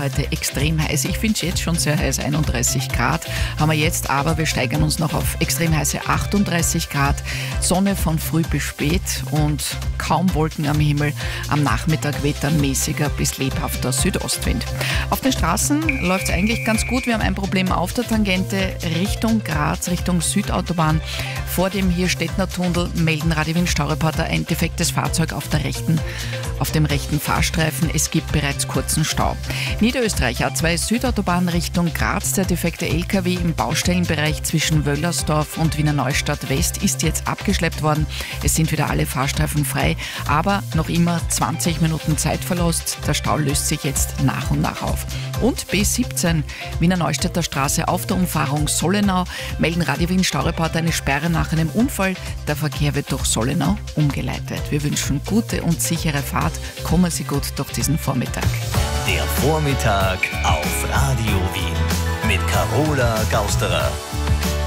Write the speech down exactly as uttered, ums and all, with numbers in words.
heute extrem heiß. Ich finde es jetzt schon sehr heiß, einunddreißig Grad haben wir jetzt, aber wir steigern uns noch auf extrem heiße achtunddreißig Grad. Sonne von früh bis spät und kaum Wolken am Himmel. Am Nachmittag weht dann mäßiger bis lebhafter Südostwind. Auf den Straßen läuft es eigentlich ganz gut. Wir haben ein Problem auf der Tangente Richtung Graz, Richtung Südautobahn. Vor dem Hirstettner Tunnel melden Radio Wien Staureporter ein defektes Fahrzeug auf der rechten, auf dem rechten Fahrstreifen. Es gibt bereits kurzen Stau. Niederösterreich A zwei Südautobahn Richtung Graz. Der defekte L K W im Baustellenbereich zwischen Wöllersdorf und Wiener Neustadt West ist jetzt abgeschleppt worden. Es sind wieder alle Fahrstreifen frei, aber noch immer zwanzig Minuten Zeitverlust. Der Stau löst sich jetzt nach und nach auf. Und B siebzehn, Wiener Neustädter Straße auf der Umfahrung Sollenau, melden Radio Wien Staureporter eine Sperre nach einem Unfall. Der Verkehr wird durch Sollenau umgeleitet. Wir wünschen gute und sichere Fahrt. Kommen Sie gut durch diesen Vormittag. Der Vormittag auf Radio Wien mit Carola Gausterer.